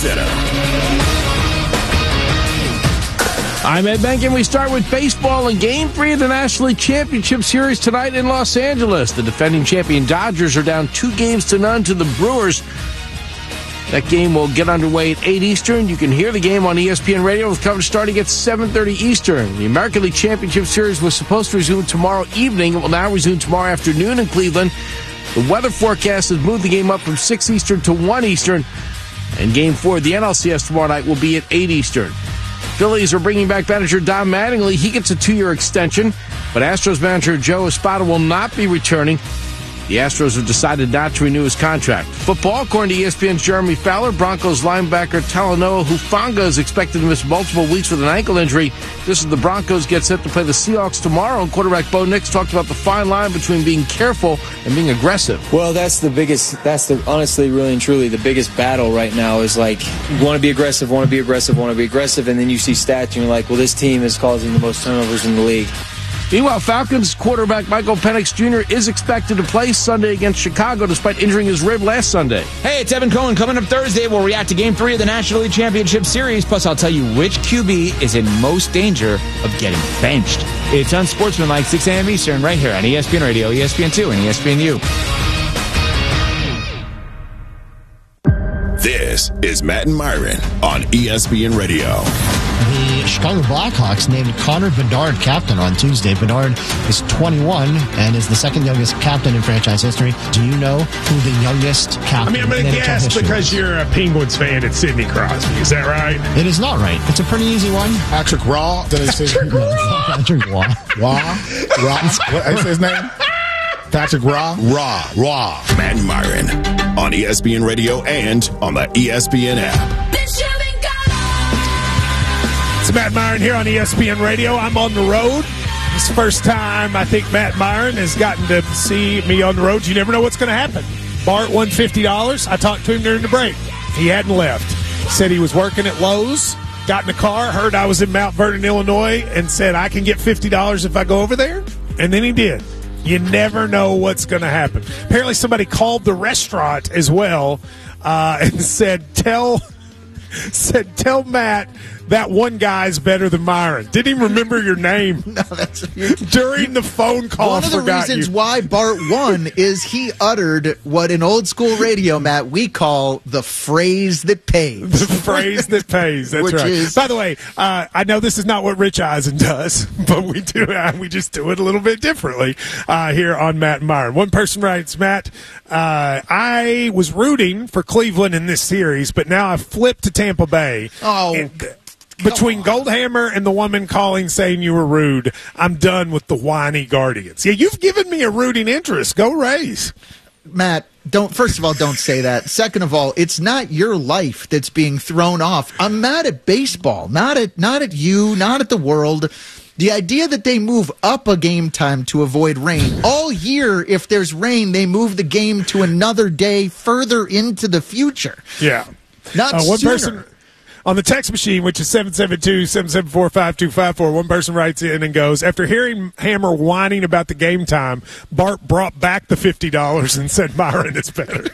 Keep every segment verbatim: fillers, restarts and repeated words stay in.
Center. I'm Ed Benkin. We start with baseball in Game three of the National League Championship Series tonight in Los Angeles. The defending champion Dodgers are down two games to none to the Brewers. That game will get underway at eight Eastern. You can hear the game on E S P N Radio with coverage starting at seven thirty Eastern. The American League Championship Series was supposed to resume tomorrow evening. It will now resume tomorrow afternoon in Cleveland. The weather forecast has moved the game up from six Eastern to one Eastern. And Game four of the N L C S tomorrow night will be at eight Eastern. Phillies are bringing back manager Don Mattingly. He gets a two-year extension, but Astros manager Joe Espada will not be returning. The Astros have decided not to renew his contract. Football, according to E S P N's Jeremy Fowler, Broncos linebacker Talanoa Hufanga is expected to miss multiple weeks with an ankle injury. This is the Broncos get set to play the Seahawks tomorrow, and quarterback Bo Nix talked about the fine line between being careful and being aggressive. Well, that's the biggest, that's the, honestly, really and truly, the biggest battle right now is like, you want to be aggressive, want to be aggressive, want to be aggressive, and then you see stats and you're like, well, this team is causing the most turnovers in the league. Meanwhile, Falcons quarterback Michael Penix Junior is expected to play Sunday against Chicago despite injuring his rib last Sunday. Hey, it's Evan Cohen. Coming up Thursday, we'll react to Game three of the National League Championship Series. Plus, I'll tell you which Q B is in most danger of getting benched. It's Unsportsmanlike, six a.m. Eastern, right here on E S P N Radio, E S P N two, and E S P N U. This is Matt and Myron on E S P N Radio. The Chicago Blackhawks named Connor Bedard captain on Tuesday. Bedard is twenty-one and is the second youngest captain in franchise history. Do you know who the youngest captain? I mean, I'm going to guess because you're a Penguins fan, it's Sidney Crosby. Is that right? It is not right. It's a pretty easy one. Patrick Raw. Patrick Raw. Patrick Raw. Raw. Raw. What is his name? Patrick Raw. Raw. Raw. Matt and Myron on E S P N Radio and on the E S P N app. It's Matt Myron here on E S P N Radio. I'm on the road. It's the first time I think Matt Myron has gotten to see me on the road. You never know what's going to happen. Bart won fifty dollars. I talked to him during the break. He hadn't left. Said he was working at Lowe's, got in the car, heard I was in Mount Vernon, Illinois, and said, I can get fifty dollars if I go over there. And then he did. You never know what's going to happen. Apparently somebody called the restaurant as well uh, and said, tell, said, tell Matt that one guy's better than Myron. Didn't even remember your name. No, that's during the phone call. One of the reasons you. why Bart won is he uttered what in old school radio, Matt, we call the phrase that pays. The phrase that pays. That's Which right. Is, By the way, uh, I know this is not what Rich Eisen does, but we do. Uh, we just do it a little bit differently uh, here on Matt and Myron. One person writes, Matt, uh, I was rooting for Cleveland in this series, but now I've flipped to Tampa Bay. Oh. And, Between Goldhammer and the woman calling saying you were rude, I'm done with the whiny Guardians. Yeah, you've given me a rooting interest. Go Rays. Matt, don't. First of all, don't say that. Second of all, it's not your life that's being thrown off. I'm mad at baseball, not at not at you, not at the world. The idea that they move up a game time to avoid rain. All year, if there's rain, they move the game to another day further into the future. Yeah. Not uh, one sooner. person on the text machine, which is seven seven two, seven seven four, five two five four, one person writes in and goes, after hearing Hammer whining about the game time, Bart brought back the fifty dollars and said Myron is better.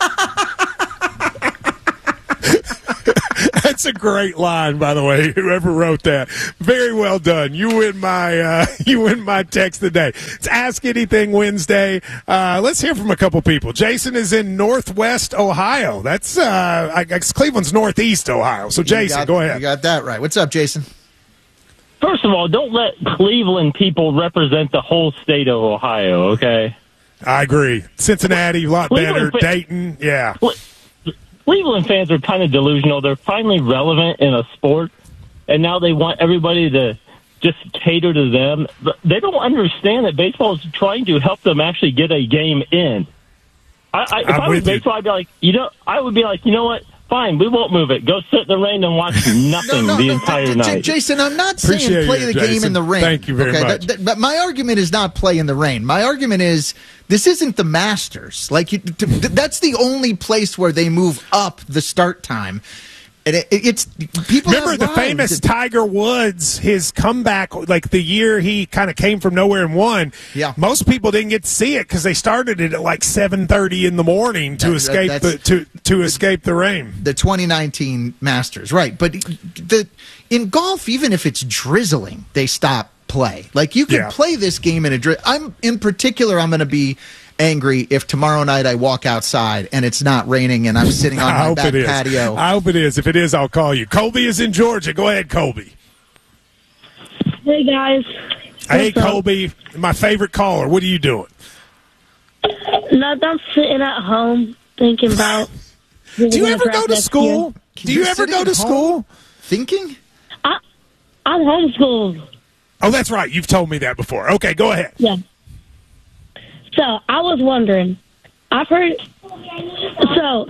That's a great line, by the way, whoever wrote that. Very well done. You win my uh, you win my text today. It's Ask Anything Wednesday. Uh, let's hear from a couple people. Jason is in Northwest Ohio. That's uh, I guess Cleveland's Northeast Ohio. So, Jason, got, go ahead. You got that right. What's up, Jason? First of all, don't let Cleveland people represent the whole state of Ohio, okay? I agree. Cincinnati, a lot Cleveland better. fa- Dayton, yeah. Cleveland fans are kind of delusional. They're finally relevant in a sport, and now they want everybody to just cater to them. But they don't understand that baseball is trying to help them actually get a game in. I, I, if I'm I was with you. baseball, I'd be like, you know, I would be like, you know what? Fine, we won't move it. Go sit in the rain and watch nothing no, no, the no, entire J- night. Jason, I'm not saying Appreciate play you, the Jason. game in the rain. Thank you very okay? much. That, that, but my argument is not play in the rain. My argument is this isn't the Masters. Like you, to, that's the only place where they move up the start time. And it, it's people remember have the lives. famous Tiger Woods, his comeback, like the year he kind of came from nowhere and won. Yeah. Most people didn't get to see it because they started it at like seven thirty in the morning to That- escape that- the to to escape the rain. The twenty nineteen Masters, right? But the in golf, even if it's drizzling, they stop play. Like you can Yeah. play this game in a drizzle. I'm in particular. I'm going to be angry if tomorrow night I walk outside and it's not raining and I'm sitting on I my hope back it is. patio. I hope it is. If it is, I'll call you. Colby is in Georgia. Go ahead, Colby. Hey, guys. Hey, What's up? Colby, my favorite caller. What are you doing? Nothing. I'm sitting at home thinking about. Do you ever go to school? Do you You're ever sitting go to at home school? Thinking? I, I'm homeschooled. Oh, that's right. You've told me that before. Okay, go ahead. Yeah. So I was wondering. I've heard. So,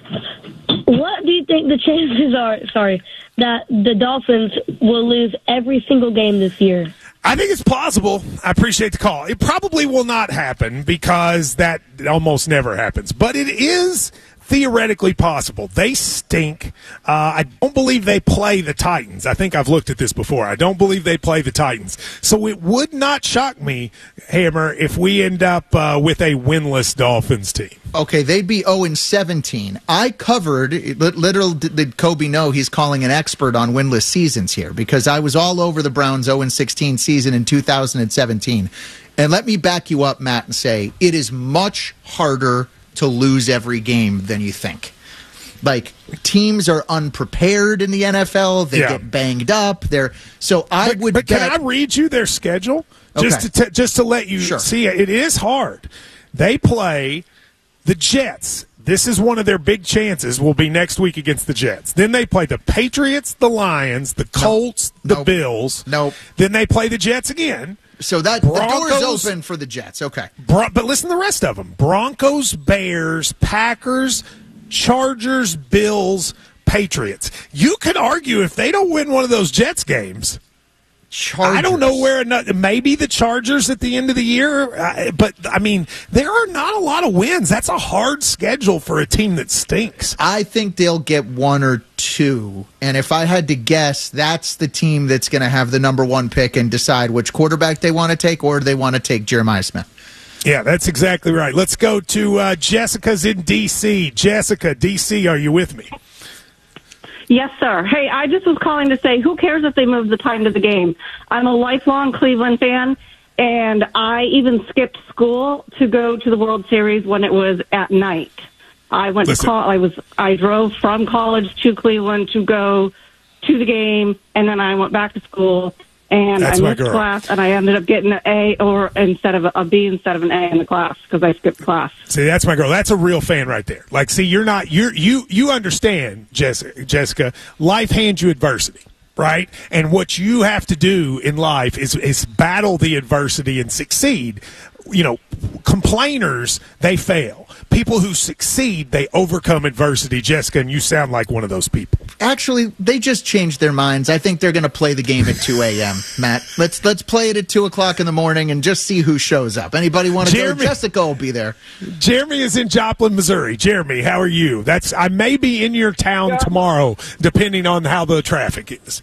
what do you think the chances are? Sorry, that the Dolphins will lose every single game this year? I think it's plausible. I appreciate the call. It probably will not happen because that almost never happens. But it is theoretically possible. They stink. Uh, I don't believe they play the Titans. I think I've looked at this before. I don't believe they play the Titans. So it would not shock me, Hammer, if we end up uh, with a winless Dolphins team. Okay, they'd be oh and seventeen. I covered, literally did Kobe know he's calling an expert on winless seasons here, because I was all over the Browns oh and sixteen season in two thousand seventeen. And let me back you up, Matt, and say it is much harder to lose every game than you think. Like, teams are unprepared in the N F L. They Yeah. get banged up. They're so I But, would but can bet, I read you their schedule? Just Okay. to t- just to let you Sure. see it. It is hard. They play the Jets. This is one of their big chances will be next week against the Jets. Then they play the Patriots, the Lions, the Colts, the Nope. Bills. Nope. Then they play the Jets again. so that the Broncos- door's open for the Jets. Okay. Bron- but listen to the rest of them. Broncos, Bears, Packers, Chargers, Bills, Patriots. You could argue if they don't win one of those Jets games, Chargers. I don't know where another, maybe the Chargers at the end of the year, uh, but I mean, there are not a lot of wins. That's a hard schedule for a team that stinks. I think they'll get one or two. And if I had to guess, that's the team that's going to have the number one pick and decide which quarterback they want to take, or they want to take Jeremiah Smith. Yeah, that's exactly right. Let's go to uh, Jessica's in D C. Jessica, D C, are you with me? Yes, sir. Hey, I just was calling to say, who cares if they move the time to the game? I'm a lifelong Cleveland fan, and I even skipped school to go to the World Series when it was at night. I went Listen. to call. I was. I drove from college to Cleveland to go to the game, and then I went back to school, and That's I my missed girl. class, and I ended up getting an A or instead of a, a B instead of an A in the class because I skipped class. See, that's my girl. That's a real fan right there. Like, see, you're not, you're, you, you understand, Jessica, Jessica, life hands you adversity, right? And what you have to do in life is, is battle the adversity and succeed. You know, complainers, they fail. People who succeed, they overcome adversity, Jessica, and you sound like one of those people. Actually, they just changed their minds. I think they're going to play the game at two a.m., Matt. Let's let's play it at two o'clock in the morning and just see who shows up. Anybody want to go? Jeremy- Jessica will be there. Jeremy is in Joplin, Missouri. Jeremy, how are you? That's I may be in your town tomorrow, depending on how the traffic is.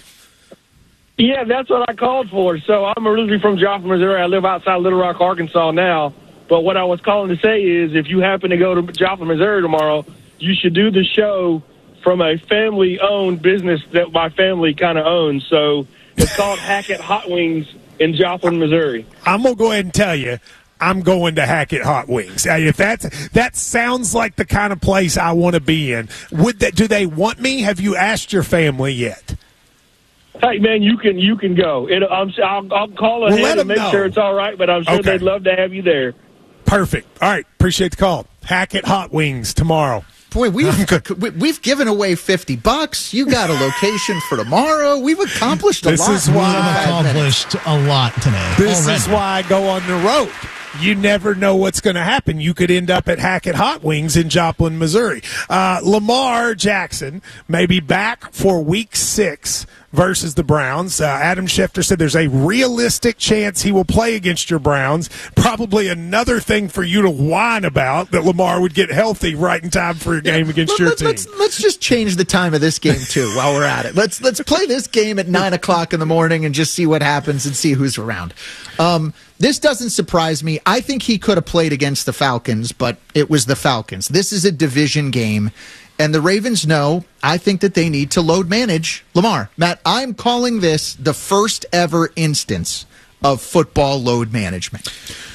Yeah, that's what I called for. So I'm originally from Joplin, Missouri. I live outside Little Rock, Arkansas now. But what I was calling to say is if you happen to go to Joplin, Missouri tomorrow, you should do the show from a family-owned business that my family kind of owns. So it's called Hackett Hot Wings in Joplin, Missouri. I'm going to go ahead and tell you, I'm going to Hackett Hot Wings. Uh, If that's, that sounds like the kind of place I want to be in. Would that? Do they want me? Have you asked your family yet? Hey, man, you can you can go. It, I'm, I'll, I'll call Well, let ahead them and make know. sure it's all right, but I'm sure Okay. they'd love to have you there. Perfect. All right. Appreciate the call. Hackett Hot Wings tomorrow. Boy, we've we- we've given away fifty bucks. You got a location for tomorrow. We've accomplished a This lot. is why- in five minutes. Accomplished a lot today. This already. is why I go on the road. You never know what's going to happen. You could end up at Hackett Hot Wings in Joplin, Missouri. Uh, Lamar Jackson may be back for week six versus the Browns. Uh, Adam Schefter said there's a realistic chance he will play against your Browns. Probably another thing for you to whine about, that Lamar would get healthy right in time for your game against Let, your let's, team. Let's, let's just change the time of this game, too, while we're at it. Let's let's play this game at nine o'clock in the morning and just see what happens and see who's around. Um, this doesn't surprise me. I think he could have played against the Falcons, but it was the Falcons. This is a division game, and the Ravens know, I think, that they need to load manage Lamar. Matt, I'm calling this the first ever instance of football load management.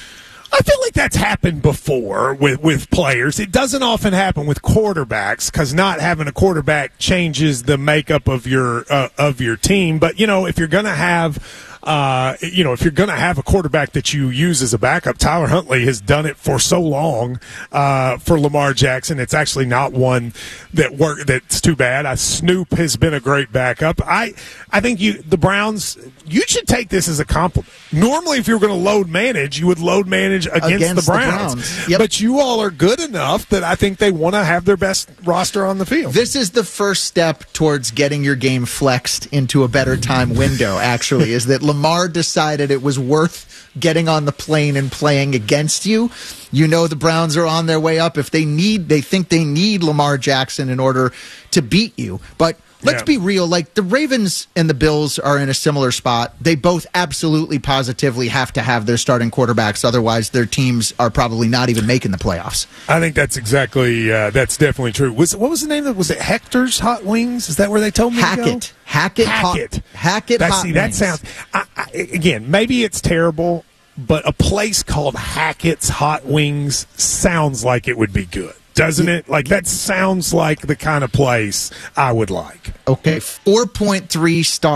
I feel like that's happened before with, with players. It doesn't often happen with quarterbacks because not having a quarterback changes the makeup of your uh, of your team. But, you know, if you're going to have Uh, you know, if you're going to have a quarterback that you use as a backup, Tyler Huntley has done it for so long uh, for Lamar Jackson. It's actually not one that work that's too bad. I, Snoop has been a great backup. I I think you the Browns, you should take this as a compliment. Normally, if you were going to load manage, you would load manage against, Against the the Browns. Browns. Yep. But you all are good enough that I think they want to have their best roster on the field. This is the first step towards getting your game flexed into a better time window, actually, is that Lamar decided it was worth getting on the plane and playing against you. You know the Browns are on their way up. If they need, they think they need Lamar Jackson in order to beat you. But let's Yeah. be real. Like, the Ravens and the Bills are in a similar spot. They both absolutely positively have to have their starting quarterbacks. Otherwise, their teams are probably not even making the playoffs. I think that's exactly, uh, that's definitely true. Was What was the name of it? Was it Hector's Hot Wings? Is that where they told me to go? Hackett. Hackett. Hackett. Hot, Hackett That, Hot see, that Wings. sounds, I, I, again, maybe it's terrible, but a place called Hackett's Hot Wings sounds like it would be good. Doesn't it? Like, that sounds like the kind of place I would like. Okay, four point three stars.